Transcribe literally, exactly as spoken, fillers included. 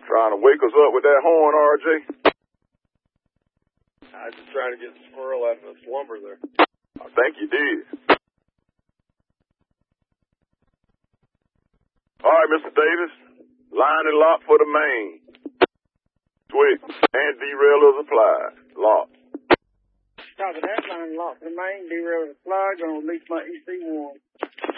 Trying to wake us up with that horn, R J? I was just trying to get the squirrel out of the slumber there. I think you did. All right, Mister Davis. Line and lock for the main. Switch. And deraillers applied. Lock. Copy that. Line and lock for the main. Deraillers applied. Gonna release my E C one.